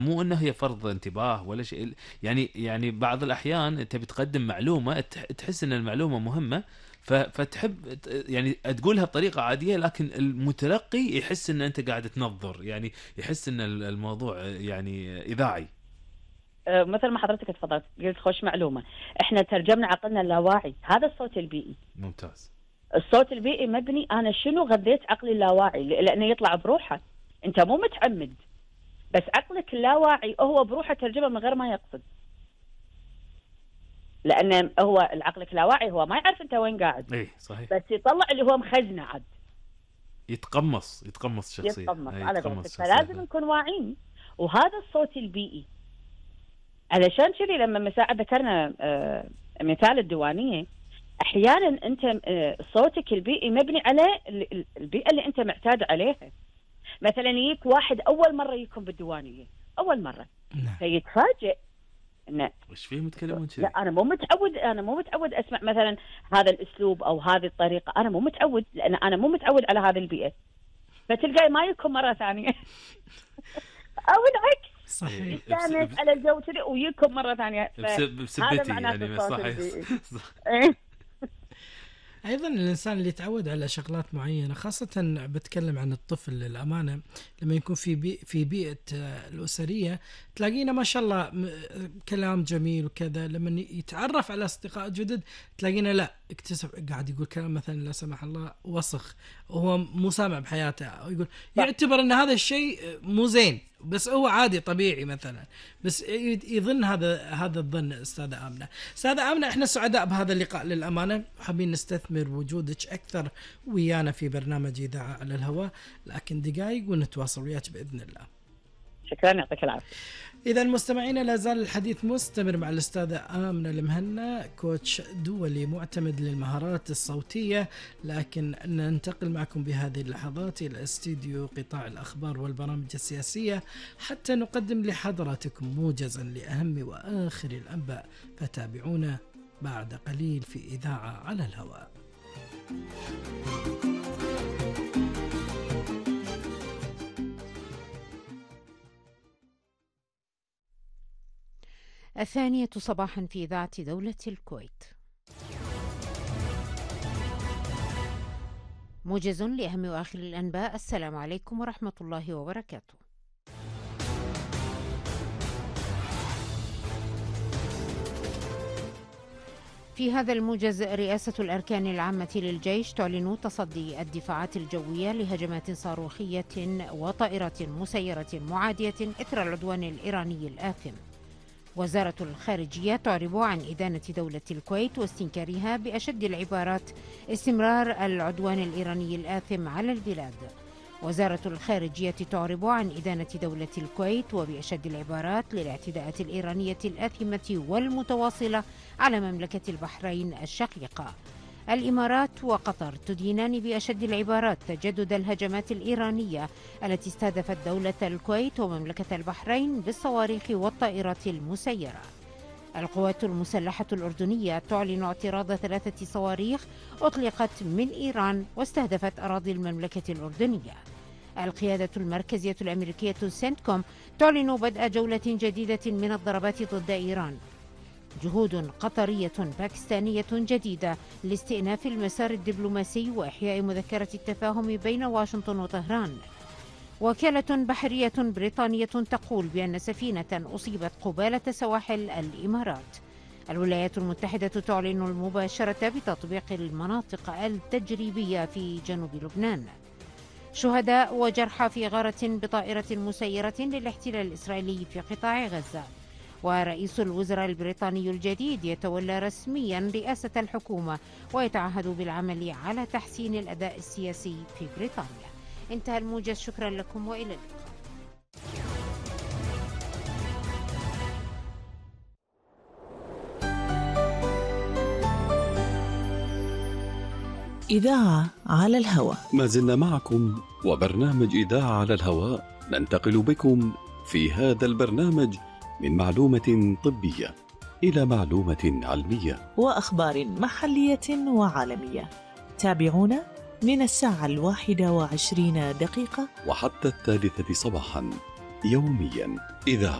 مو انه هي فرض انتباه ولا شيء، يعني بعض الاحيان انت بتقدم معلومه تحس ان المعلومه مهمه، فتحب يعني تقولها بطريقه عاديه، لكن المتلقي يحس ان انت قاعد تنظر، يعني يحس ان الموضوع يعني اذاعي. مثل ما حضرتك تفضلت قلت خوش معلومة، احنا ترجمنا عقلنا اللاواعي، هذا الصوت البيئي. ممتاز. الصوت البيئي مبني أنا شنو غذيت عقلي اللاواعي، لأنه يطلع بروحه، أنت مو متعمد، بس عقلك اللاواعي هو بروحه ترجمه من غير ما يقصد، لأن هو عقلك اللاواعي هو ما يعرف أنت وين قاعد، ايه صحيح. بس يطلع اللي هو مخزنه عاد، يتقمص شخصيه، يتقمص على قولتك. يتقمص فلازم شخصيه. نكون واعيين، وهذا الصوت البيئي. علشان كذي لما مساء ذكرنا مثال الديوانية، احيانا انت صوتك البيئي مبني على البيئه اللي انت معتاد عليها. مثلا يجيك واحد اول مره يكون بالديوانيه، اول مره، فيتفاجئ انه وش فيه متكلمون لا كذي؟ انا مو متعود اسمع مثلا هذا الاسلوب او هذه الطريقه، انا مو متعود، لان انا مو متعود على هذه البيئه، فتلقى ما يكون مره ثانيه او العكس، صحيح. يستانس على الجو كذي ويكون مره ثانيه. هذا بسبتي معناته يعني الصوت صحيح. البيئي. أيضا الإنسان اللي يتعود على شغلات معينة، خاصة بتكلم عن الطفل للأمانة، لما يكون في بيئة الأسرية تلاقينا ما شاء الله كلام جميل وكذا، لما يتعرف على أصدقاء جدد تلاقينا لا اكتسب قاعد يقول كلام مثلا لا سمح الله وسخ، وهو مو سامع بحياته، ويقول يعتبر أن هذا الشيء مو زين، بس هو عادي طبيعي مثلا، بس يظن هذا الظن. أستاذة آمنة احنا سعداء بهذا اللقاء للأمانة، حابين نستثمر وجودك أكثر ويانا في برنامج إذاعة على الهواء، لكن دقائق ونتواصل وياك بإذن الله. شكرا، يعطيك العافية. إذا المستمعين لا زال الحديث مستمر مع الأستاذة آمنة المهنا، كوتش دولي معتمد للمهارات الصوتية، لكن ننتقل معكم بهذه اللحظات إلى استديو قطاع الأخبار والبرامج السياسية حتى نقدم لحضراتكم موجزا لأهم وآخر الأنباء، فتابعونا بعد قليل في إذاعة على الهواء. 2 صباحا في إذاعة دولة الكويت. موجز لأهم وآخر الأنباء. السلام عليكم ورحمة الله وبركاته. في هذا الموجز، رئاسة الأركان العامة للجيش تعلن تصدي الدفاعات الجوية لهجمات صاروخية وطائرات مسيرة معادية إثر العدوان الإيراني الآثم. وزارة الخارجية تعرب عن إدانة دولة الكويت واستنكارها بأشد العبارات استمرار العدوان الإيراني الآثم على البلاد. وزارة الخارجية تعرب عن إدانة دولة الكويت وبأشد العبارات للاعتداءات الإيرانية الآثمة والمتواصلة على مملكة البحرين الشقيقة. الإمارات وقطر تدينان بأشد العبارات تجدد الهجمات الإيرانية التي استهدفت دولة الكويت ومملكة البحرين بالصواريخ والطائرات المسيرة. القوات المسلحة الأردنية تعلن اعتراض 3 صواريخ أطلقت من إيران واستهدفت أراضي المملكة الأردنية. القيادة المركزية الأمريكية سنتكوم تعلن بدء جولة جديدة من الضربات ضد إيران. جهود قطرية باكستانية جديدة لاستئناف المسار الدبلوماسي وإحياء مذكرة التفاهم بين واشنطن وطهران. وكالة بحرية بريطانية تقول بأن سفينة أصيبت قبالة سواحل الإمارات. الولايات المتحدة تعلن المباشرة بتطبيق المناطق التجريبية في جنوب لبنان. شهداء وجرحى في غارة بطائرة مسيرة للاحتلال الإسرائيلي في قطاع غزة. ورئيس الوزراء البريطاني الجديد يتولى رسميا رئاسة الحكومة ويتعهد بالعمل على تحسين الأداء السياسي في بريطانيا. انتهى الموجز، شكرا لكم وإلى اللقاء. إذاعة على الهواء، ما زلنا معكم وبرنامج إذاعة على الهواء. ننتقل بكم في هذا البرنامج من معلومة طبية إلى معلومة علمية وأخبار محلية وعالمية. تابعونا من 1:21 وحتى 3 صباحا يوميا. إذاعة